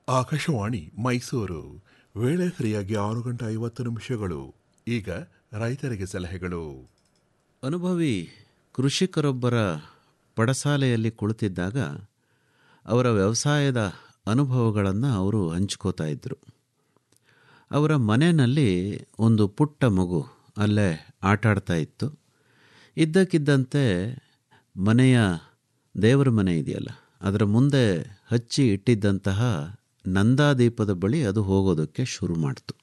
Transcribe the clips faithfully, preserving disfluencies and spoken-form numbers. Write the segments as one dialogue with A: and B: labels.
A: ಆಕಾಶವಾಣಿ ಮೈಸೂರು. ವೇಳೆ ಸರಿಯಾಗಿ ಆರು ಗಂಟೆ ಐವತ್ತು ನಿಮಿಷಗಳು. ಈಗ ರೈತರಿಗೆ ಸಲಹೆಗಳು.
B: ಅನುಭವಿ ಕೃಷಿಕರೊಬ್ಬರ ಪಡಸಾಲೆಯಲ್ಲಿ ಕುಳಿತಿದ್ದಾಗ ಅವರ ವ್ಯವಸಾಯದ ಅನುಭವಗಳನ್ನು ಅವರು ಹಂಚ್ಕೋತಾ ಇದ್ದರು. ಅವರ ಮನೆಯಲ್ಲಿ ಒಂದು ಪುಟ್ಟ ಮಗು ಅಲ್ಲೇ ಆಟಾಡ್ತಾ ಇತ್ತು. ಇದ್ದಕ್ಕಿದ್ದಂತೆ ಮನೆಯ ದೇವರ ಮನೆ ಇದೆಯಲ್ಲ, ಅದರ ಮುಂದೆ ಹಚ್ಚಿ ಇಟ್ಟಿದ್ದಂತಹ ನಂದಾದೀಪದ ಬಳಿ ಅದು ಹೋಗೋದಕ್ಕೆ ಶುರು ಮಾಡ್ತು.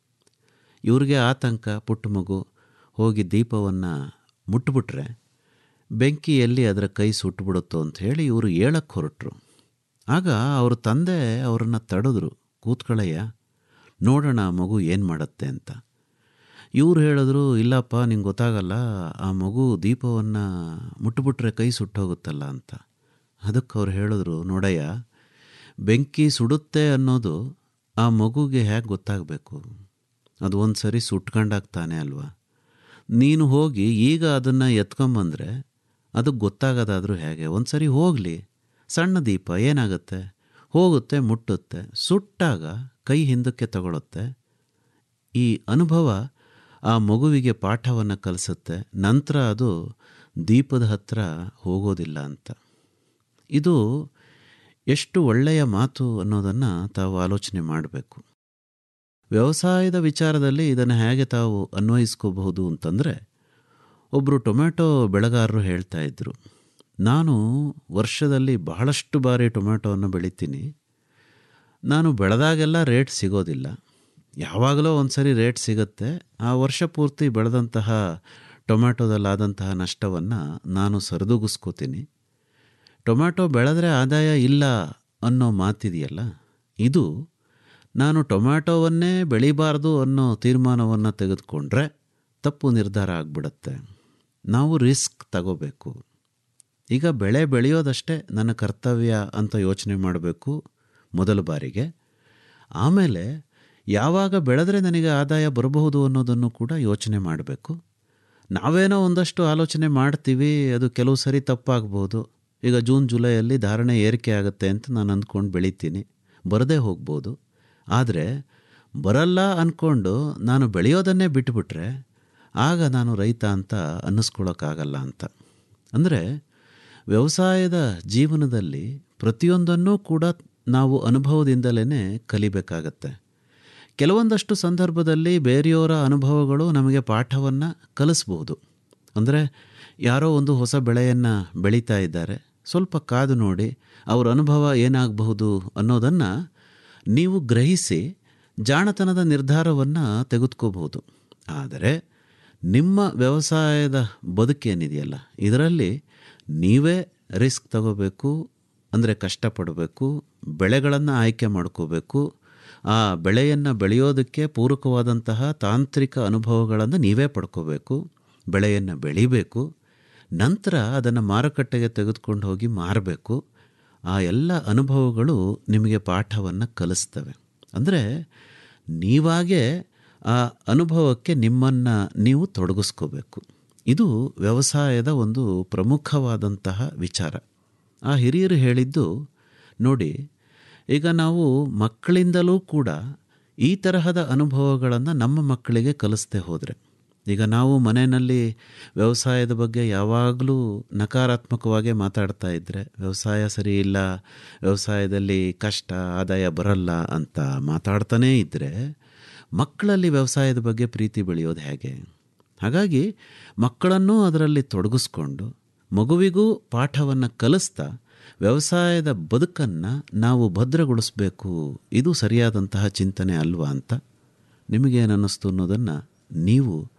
B: ಇವ್ರಿಗೆ ಆತಂಕ, ಪುಟ್ಟ ಮಗು ಹೋಗಿ ದೀಪವನ್ನು ಮುಟ್ಬಿಟ್ರೆ ಬೆಂಕಿಯಲ್ಲಿ ಅದರ ಕೈ ಸುಟ್ಟುಬಿಡುತ್ತೋ ಅಂತ ಹೇಳಿ ಇವರು ಏಳಕ್ಕೆ ಹೊರಟರು. ಆಗ ಅವ್ರ ತಂದೆ ಅವರನ್ನು ತಡೆದ್ರು, ಕೂತ್ಕೊಳ್ಳಯ್ಯ ನೋಡೋಣ ಮಗು ಏನು ಮಾಡುತ್ತೆ ಅಂತ. ಇವ್ರು ಹೇಳಿದ್ರು, ಇಲ್ಲಪ್ಪ ನಿಂಗೆ ಗೊತ್ತಾಗಲ್ಲ, ಆ ಮಗು ದೀಪವನ್ನು ಮುಟ್ಬಿಟ್ರೆ ಕೈ ಸುಟ್ಟೋಗುತ್ತಲ್ಲ ಅಂತ. ಅದಕ್ಕೆ ಅವ್ರು ಹೇಳಿದ್ರು, ನೋಡಯ್ಯ, ಬೆಂಕಿ ಸುಡುತ್ತೆ ಅನ್ನೋದು ಆ ಮಗುಗೆ ಹೇಗೆ ಗೊತ್ತಾಗಬೇಕು? ಅದು ಒಂದು ಸರಿ ಸುಟ್ಕೊಂಡಾಗ್ತಾನೆ ಅಲ್ವಾ? ನೀನು ಹೋಗಿ ಈಗ ಅದನ್ನು ಎತ್ಕೊಂಬಂದರೆ ಅದಕ್ಕೆ ಗೊತ್ತಾಗೋದಾದರೂ ಹೇಗೆ? ಒಂದು ಸರಿ ಹೋಗಲಿ, ಸಣ್ಣ ದೀಪ ಏನಾಗುತ್ತೆ, ಹೋಗುತ್ತೆ, ಮುಟ್ಟುತ್ತೆ, ಸುಟ್ಟಾಗ ಕೈ ಹಿಂದಕ್ಕೆ ತಗೊಳುತ್ತೆ. ಈ ಅನುಭವ ಆ ಮಗುವಿಗೆ ಪಾಠವನ್ನು ಕಲಿಸುತ್ತೆ. ನಂತರ ಅದು ದೀಪದ ಹತ್ರ ಹೋಗೋದಿಲ್ಲ ಅಂತ. ಇದು ಎಷ್ಟು ಒಳ್ಳೆಯ ಮಾತು ಅನ್ನೋದನ್ನು ತಾವು ಆಲೋಚನೆ ಮಾಡಬೇಕು. ವ್ಯವಸಾಯದ ವಿಚಾರದಲ್ಲಿ ಇದನ್ನು ಹೇಗೆ ತಾವು ಅನ್ವಯಿಸ್ಕೋಬಹುದು ಅಂತಂದರೆ, ಒಬ್ಬರು ಟೊಮೆಟೊ ಬೆಳೆಗಾರರು ಹೇಳ್ತಾ ಇದ್ದರು, ನಾನು ವರ್ಷದಲ್ಲಿ ಬಹಳಷ್ಟು ಬಾರಿ ಟೊಮೆಟೊವನ್ನು ಬೆಳಿತೀನಿ. ನಾನು ಬೆಳೆದಾಗೆಲ್ಲ ರೇಟ್ ಸಿಗೋದಿಲ್ಲ, ಯಾವಾಗಲೂ ಒಂದು ಸರಿ ರೇಟ್ ಸಿಗುತ್ತೆ. ಆ ವರ್ಷ ಪೂರ್ತಿ ಬೆಳೆದಂತಹ ಟೊಮೆಟೊದಲ್ಲಾದಂತಹ ನಷ್ಟವನ್ನು ನಾನು ಸರಿದೂಗಿಸ್ಕೋತೀನಿ. ಟೊಮೆಟೊ ಬೆಳೆದ್ರೆ ಆದಾಯ ಇಲ್ಲ ಅನ್ನೋ ಮಾತಿದೆಯಲ್ಲ, ಇದು ನಾನು ಟೊಮ್ಯಾಟೋವನ್ನೇ ಬೆಳಿಬಾರ್ದು ಅನ್ನೋ ತೀರ್ಮಾನವನ್ನು ತೆಗೆದುಕೊಂಡ್ರೆ ತಪ್ಪು ನಿರ್ಧಾರ ಆಗಿಬಿಡತ್ತೆ. ನಾವು ರಿಸ್ಕ್ ತಗೋಬೇಕು. ಈಗ ಬೆಳೆ ಬೆಳೆಯೋದಷ್ಟೇ ನನ್ನ ಕರ್ತವ್ಯ ಅಂತ ಯೋಚನೆ ಮಾಡಬೇಕು ಮೊದಲ ಬಾರಿಗೆ. ಆಮೇಲೆ ಯಾವಾಗ ಬೆಳೆದ್ರೆ ನನಗೆ ಆದಾಯ ಬರಬಹುದು ಅನ್ನೋದನ್ನು ಕೂಡ ಯೋಚನೆ ಮಾಡಬೇಕು. ನಾವೇನೋ ಒಂದಷ್ಟು ಆಲೋಚನೆ ಮಾಡ್ತೀವಿ, ಅದು ಕೆಲವು ಸರಿ ತಪ್ಪಾಗ್ಬೋದು. ಈಗ ಜೂನ್ ಜುಲೈಯಲ್ಲಿ ಧಾರಣೆ ಏರಿಕೆ ಆಗುತ್ತೆ ಅಂತ ನಾನು ಅಂದ್ಕೊಂಡು ಬೆಳಿತೀನಿ, ಬರದೇ ಹೋಗ್ಬೋದು. ಆದರೆ ಬರಲ್ಲ ಅಂದ್ಕೊಂಡು ನಾನು ಬೆಳೆಯೋದನ್ನೇ ಬಿಟ್ಟುಬಿಟ್ರೆ ಆಗ ನಾನು ರೈತ ಅಂತ ಅನ್ನಿಸ್ಕೊಳ್ಳೋಕ್ಕಾಗಲ್ಲ ಅಂತ. ಅಂದರೆ ವ್ಯವಸಾಯದ ಜೀವನದಲ್ಲಿ ಪ್ರತಿಯೊಂದನ್ನೂ ಕೂಡ ನಾವು ಅನುಭವದಿಂದಲೇ ಕಲಿಬೇಕಾಗತ್ತೆ. ಕೆಲವೊಂದಷ್ಟು ಸಂದರ್ಭದಲ್ಲಿ ಬೇರೆಯವರ ಅನುಭವಗಳು ನಮಗೆ ಪಾಠವನ್ನು ಕಲಿಸ್ಬೋದು. ಅಂದರೆ ಯಾರೋ ಒಂದು ಹೊಸ ಬೆಳೆಯನ್ನು ಬೆಳೀತಾ ಇದ್ದಾರೆ, ಸ್ವಲ್ಪ ಕಾದು ನೋಡಿ ಅವರ ಅನುಭವ ಏನಾಗಬಹುದು ಅನ್ನೋದನ್ನು ನೀವು ಗ್ರಹಿಸಿ ಜಾಣತನದ ನಿರ್ಧಾರವನ್ನು ತೆಗೆದುಕೋಬಹುದು. ಆದರೆ ನಿಮ್ಮ ವ್ಯವಸಾಯದ ಬದುಕೇನಿದೆಯಲ್ಲ, ಇದರಲ್ಲಿ ನೀವೇ ರಿಸ್ಕ್ ತಗೋಬೇಕು. ಅಂದರೆ ಕಷ್ಟಪಡಬೇಕು, ಬೆಳೆಗಳನ್ನು ಆಯ್ಕೆ ಮಾಡ್ಕೋಬೇಕು, ಆ ಬೆಳೆಯನ್ನು ಬೆಳೆಯೋದಕ್ಕೆ ಪೂರಕವಾದಂತಹ ತಾಂತ್ರಿಕ ಅನುಭವಗಳನ್ನು ನೀವೇ ಪಡ್ಕೋಬೇಕು, ಬೆಳೆಯನ್ನು ಬೆಳಿಬೇಕು, ನಂತರ ಅದನ್ನು ಮಾರುಕಟ್ಟೆಗೆ ತೆಗೆದುಕೊಂಡು ಹೋಗಿ ಮಾರಬೇಕು. ಆ ಎಲ್ಲ ಅನುಭವಗಳು ನಿಮಗೆ ಪಾಠವನ್ನು ಕಲಿಸ್ತವೆ. ಅಂದರೆ ನೀವಾಗೇ ಆ ಅನುಭವಕ್ಕೆ ನಿಮ್ಮನ್ನು ನೀವು ತೊಡಗಿಸ್ಕೋಬೇಕು. ಇದು ವ್ಯವಸಾಯದ ಒಂದು ಪ್ರಮುಖವಾದಂತಹ ವಿಚಾರ. ಆ ಹಿರಿಯರು ಹೇಳಿದ್ದು ನೋಡಿ, ಈಗ ನಾವು ಮಕ್ಕಳಿಂದಲೂ ಕೂಡ ಈ ತರಹದ ಅನುಭವಗಳನ್ನು ನಮ್ಮ ಮಕ್ಕಳಿಗೆ ಕಲಿಸ್ದೇ ಹೋದರೆ, ಈಗ ನಾವು ಮನೆಯಲ್ಲಿ ವ್ಯವಸಾಯದ ಬಗ್ಗೆ ಯಾವಾಗಲೂ ನಕಾರಾತ್ಮಕವಾಗೇ ಮಾತಾಡ್ತಾ ಇದ್ದರೆ, ವ್ಯವಸಾಯ ಸರಿ ಇಲ್ಲ, ವ್ಯವಸಾಯದಲ್ಲಿ ಕಷ್ಟ, ಆದಾಯ ಬರಲ್ಲ ಅಂತ ಮಾತಾಡ್ತಾನೇ ಇದ್ದರೆ ಮಕ್ಕಳಲ್ಲಿ ವ್ಯವಸಾಯದ ಬಗ್ಗೆ ಪ್ರೀತಿ ಬೆಳೆಯೋದು ಹೇಗೆ? ಹಾಗಾಗಿ ಮಕ್ಕಳನ್ನೂ ಅದರಲ್ಲಿ ತೊಡಗಿಸ್ಕೊಂಡು ಮಗುವಿಗೂ ಪಾಠವನ್ನು ಕಲಿಸ್ತಾ ವ್ಯವಸಾಯದ ಬದುಕನ್ನು ನಾವು ಭದ್ರಗೊಳಿಸಬೇಕು. ಇದು ಸರಿಯಾದಂತಹ ಚಿಂತನೆ ಅಲ್ವಾ ಅಂತ ನಿಮಗೇನು ಅನ್ನಿಸ್ತು ಅನ್ನೋದನ್ನು ನೀವು